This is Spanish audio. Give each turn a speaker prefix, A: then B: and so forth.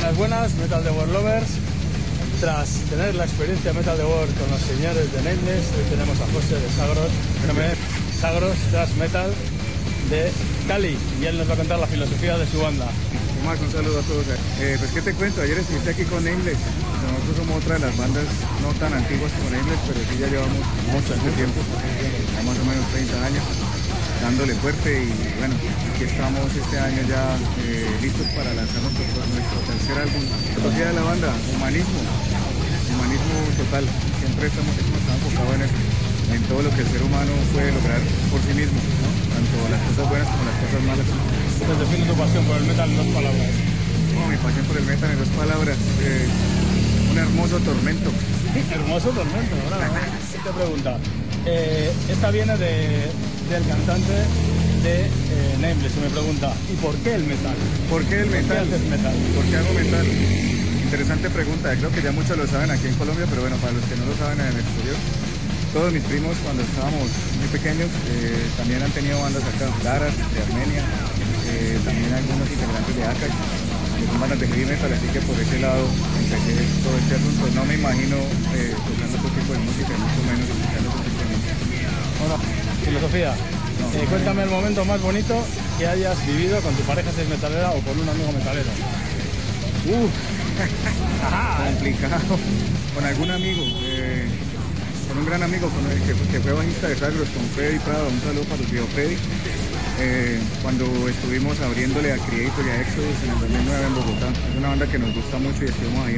A: Buenas, buenas, Metal The World Lovers. Tras tener la experiencia Metal The World con los señores de Nameless, hoy tenemos a José de Sagros, Sagros Thrash Metal de Cali, y él nos va a contar la filosofía de su banda.
B: Omar, un saludo a todos. Pues qué te cuento, ayer estuviste aquí con Nameless. Nosotros somos otra de las bandas no tan antiguas como Nameless, pero sí ya llevamos mucho tiempo, ya más o menos 30 años, dándole fuerte, y bueno, aquí estamos este año ya listos para lanzar nuestro tercer álbum. La filosofía de la banda, humanismo total. Siempre estamos enfocados en todo lo que el ser humano puede lograr por sí mismo, ¿no? Tanto las cosas buenas como las cosas malas.
A: ¿Cómo define tu pasión por el metal en dos palabras?
B: Mi pasión por el metal en dos palabras, un hermoso tormento.
A: Hermoso tormento, ¿verdad? Te pregunta, esta viene del cantante de Nameless, y me pregunta, ¿y por qué el metal?
B: ¿Por qué el metal?
A: ¿Por qué haces metal?
B: ¿Por qué hago metal? Interesante pregunta, creo que ya muchos lo saben aquí en Colombia, pero bueno, para los que no lo saben en el exterior, todos mis primos cuando estábamos muy pequeños también han tenido bandas acá, Daras de Armenia, también algunos integrantes de Akash, que son bandas de heavy metal, así que por ese lado empecé todo este asunto. No me imagino tocando otro tipo de música, mucho menos escuchando otro tipo de música.
A: Bueno, filosofía. Cuéntame el momento más bonito que hayas vivido con tu pareja, si es metalera, o con un amigo metalero.
B: Complicado. Con algún amigo, con un gran amigo con el que fue bajista de Sagros, con Freddy Prado. Un saludo para el viejo Freddy. Cuando estuvimos abriéndole a Creator y a Exodus en el 2009 en Bogotá. Es una banda que nos gusta mucho y estuvimos ahí